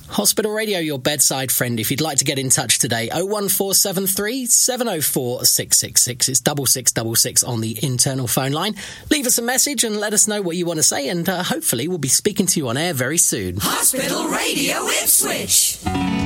Hospital Radio, your bedside friend. If you'd like to get in touch today, 01473 704 666. It's 6666 on the internal phone line. Leave us a message and let us know what you want to say, and hopefully we'll be speaking to you on air very soon. Hospital Radio Ipswich.